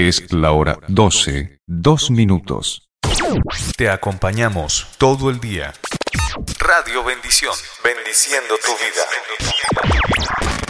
Es la hora 12, 2 minutos. Te acompañamos todo el día. Radio Bendición, bendiciendo tu vida.